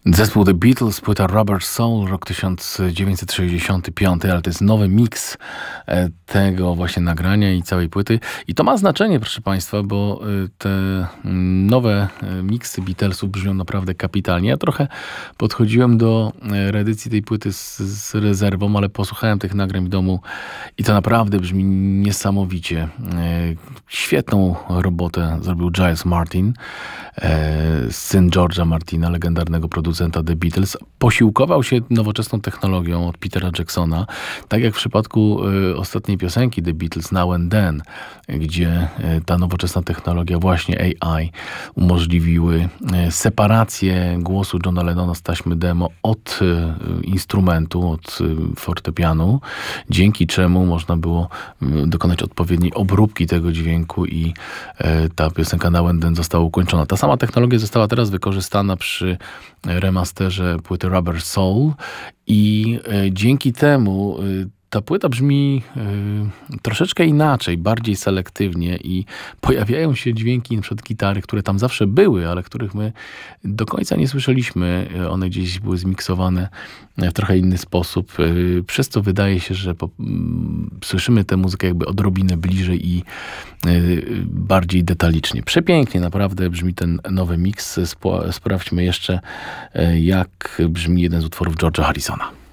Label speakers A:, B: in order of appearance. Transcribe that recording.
A: Zespół The Beatles, płyta Rubber Soul, rok 1965, ale to jest nowy miks tego właśnie nagrania i całej płyty. I to ma znaczenie, proszę Państwa, bo te nowe miksy Beatlesów brzmią naprawdę kapitalnie. Ja trochę podchodziłem do reedycji tej płyty z rezerwą, ale posłuchałem tych nagrań w domu i to naprawdę brzmi niesamowicie. Świetną robotę zrobił Giles Martin, syn George'a Martina, legendarnego producenta The Beatles. Posiłkował się nowoczesną technologią od Petera Jacksona, tak jak w przypadku ostatniej piosenki The Beatles, Now and Then, gdzie ta nowoczesna technologia, właśnie AI, umożliwiły separację głosu Johna Lennona z taśmy demo od instrumentu, od fortepianu, dzięki czemu można było dokonać odpowiedniej obróbki tego dźwięku i ta piosenka Now and Then została ukończona. Ta sama technologia została teraz wykorzystana przy remasterze płyty Rubber Soul i dzięki temu ta płyta brzmi troszeczkę inaczej, bardziej selektywnie i pojawiają się dźwięki np. gitary, które tam zawsze były, ale których my do końca nie słyszeliśmy. One gdzieś były zmiksowane w trochę inny sposób, przez co wydaje się, że słyszymy tę muzykę jakby odrobinę bliżej i bardziej detalicznie. Przepięknie naprawdę brzmi ten nowy miks. Sprawdźmy jeszcze, jak brzmi jeden z utworów George'a Harrisona.